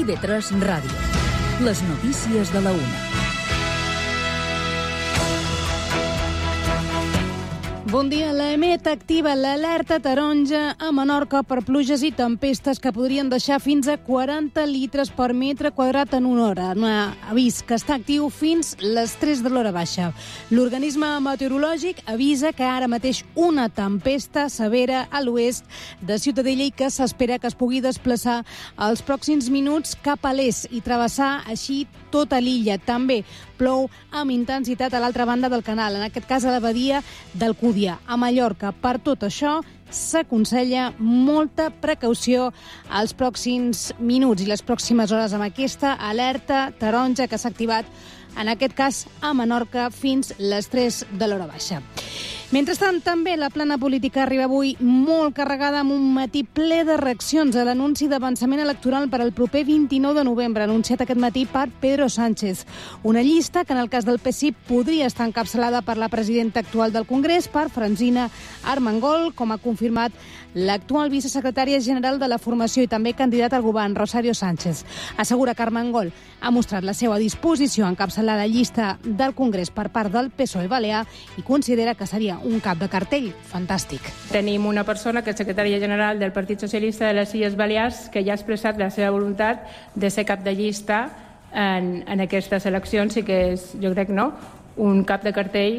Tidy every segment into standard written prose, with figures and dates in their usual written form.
IB3 Ràdio. Les notícies de la una. Bon dia. L'EMET activa l'alerta taronja a Menorca per pluges i tempestes que podrien deixar fins a 40 litres per metre quadrat en una hora. Un avís que està actiu fins les 3 de l'hora baixa. L'organisme meteorològic avisa que ara mateix una tempesta severa a l'oest de Ciutadella i que s'espera que es pugui desplaçar els pròxims minuts cap a l'est i travessar així tota l'illa. També plou amb intensitat a l'altra banda del canal, en aquest cas a la badia del Cúdia. A Mallorca, per tot això, s'aconsella molta precaució als pròxims minuts i les pròximes hores amb aquesta alerta taronja que s'ha activat, en aquest cas a Menorca, fins les 3 de l'hora baixa. Mentrestant, també la plana política arriba avui molt carregada amb un matí ple de reaccions a l'anunci d'avançament electoral per al proper 29 de novembre, anunciat aquest matí per Pedro Sánchez. Una llista que, en el cas del PSI, podria estar encapçalada per la presidenta actual del Congrés, per Francina Armengol, com ha confirmat l'actual vicesecretària general de la formació i també candidat al govern, Rosario Sánchez. Assegura que Armengol ha mostrat la seva disposició a encapçalar la llista del Congrés per part del PSOE balear i considera que seria un cap de cartell fantàstic. Tenim una persona que és secretària general del Partit Socialista de les Illes Balears que ja ha expressat la seva voluntat de ser cap de llista en aquestes eleccions i que és, jo crec, un cap de cartell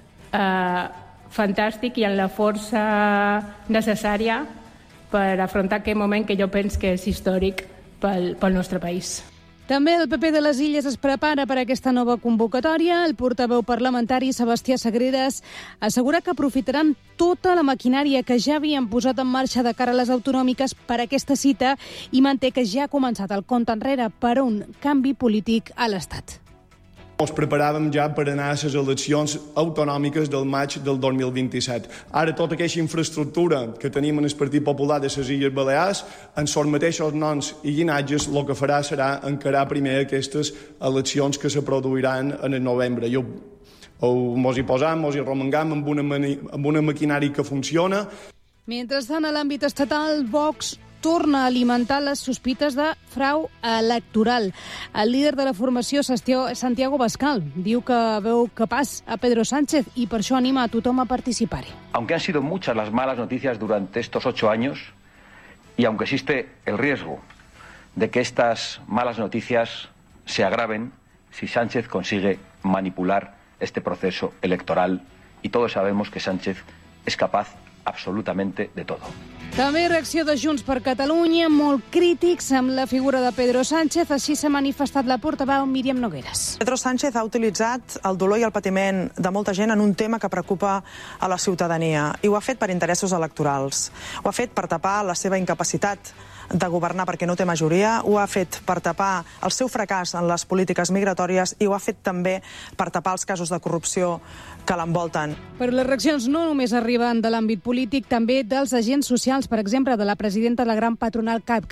fantàstic i amb la força necessària per afrontar aquest moment que jo penso que és històric pel nostre país. També el PP de les Illes es prepara per a aquesta nova convocatòria. El portaveu parlamentari Sebastià Sagreras assegura que aprofitaran tota la maquinària que ja havien posat en marxa de cara a les autonòmiques per a aquesta cita i manté que ja ha començat el compte enrere per a un canvi polític a l'Estat. Ens preparàvem ja per anar a les eleccions autonòmiques del maig del 2027. Ara tota aquesta infraestructura que tenim en el Partit Popular de les Illes Balears, en els mateixos noms i llinatges, el que farà serà encarar primer aquestes eleccions que se produiran en el novembre. Mos hi posam, mos hi romangam amb una maquinària que funciona. Mentrestant, a l'àmbit estatal, Vox torna a alimentar les sospites de frau electoral. El líder de la formació, Santiago Bascal, diu que veu capaç a Pedro Sánchez i per això anima a tothom a participar-hi. Aunque han sido muchas las malas noticias durante estos 8 años y aunque existe el riesgo de que estas malas noticias se agraven si Sánchez consigue manipular este proceso electoral y todos sabemos que Sánchez es capaz absolutamente de todo. També reacció de Junts per Catalunya, molt crítics amb la figura de Pedro Sánchez. Així s'ha manifestat la portaveu Míriam Nogueras. Pedro Sánchez ha utilitzat el dolor i el patiment de molta gent en un tema que preocupa a la ciutadania i ho ha fet per interessos electorals. Ho ha fet per tapar la seva incapacitat de governar perquè no té majoria, ho ha fet per tapar el seu fracàs en les polítiques migratòries i ho ha fet també per tapar els casos de corrupció que l'envolten. Però les reaccions no només arriben de l'àmbit polític, també dels agents socials, per exemple, de la presidenta de la gran patronal CAP,